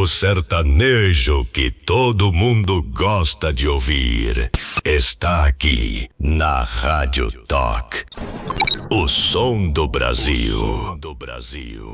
O sertanejo que todo mundo gosta de ouvir está aqui na Rádio Talk. O som do Brasil.